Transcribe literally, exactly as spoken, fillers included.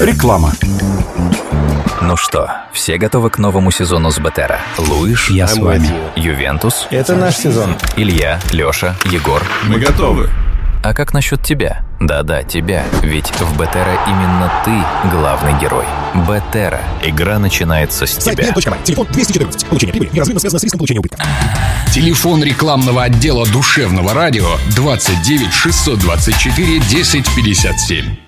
Реклама. Ну что, все готовы к новому сезону с Бетера? Луиш, я с вами. Ювентус, Это наш сезон. Илья, Леша, Егор. Мы готовы. А как насчет тебя? Да-да, тебя. Ведь в Бетера именно ты главный герой. Бетера. Игра начинается с тебя. Телефон двести четырнадцать. Получение прибыли неразрывно связано с риском получения убытка. Телефон рекламного отдела душевного радио двадцать девять шестьсот двадцать четыре десять пятьдесят семь.